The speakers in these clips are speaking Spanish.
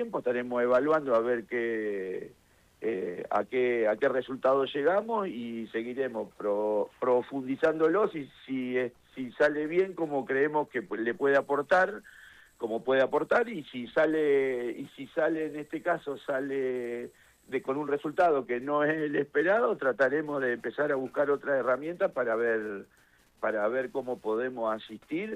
tiempo estaremos evaluando a ver a qué resultados llegamos y seguiremos profundizándolos y si sale bien como creemos que le puede aportar, como puede aportar, y si sale en este caso con un resultado que no es el esperado, trataremos de empezar a buscar otras herramientas para ver cómo podemos asistir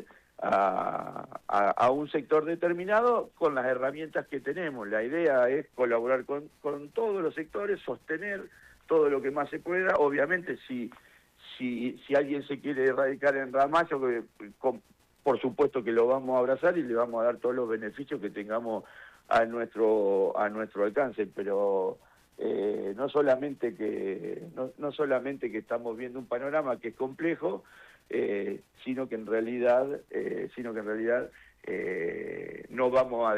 a un sector determinado con las herramientas que tenemos. La idea es colaborar con todos los sectores, sostener todo lo que más se pueda. Obviamente, si alguien se quiere radicar en Ramallo, por supuesto que lo vamos a abrazar y le vamos a dar todos los beneficios que tengamos a nuestro alcance, pero no solamente que estamos viendo un panorama que es complejo, sino que en realidad no vamos a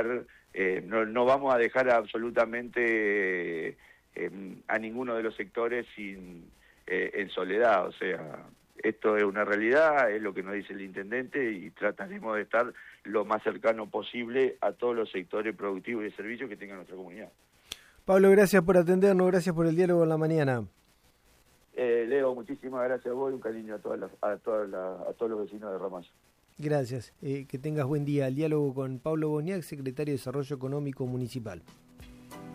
dejar absolutamente a ninguno de los sectores en soledad. O sea, esto es una realidad, es lo que nos dice el intendente, y trataremos de estar lo más cercano posible a todos los sectores productivos y de servicios que tenga nuestra comunidad. Pablo, gracias por atendernos, gracias por el diálogo en la mañana. Leo, muchísimas gracias a vos y un cariño a todos los vecinos de Ramallo. Gracias, que tengas buen día. El diálogo con Pablo Boniac, secretario de Desarrollo Económico Municipal.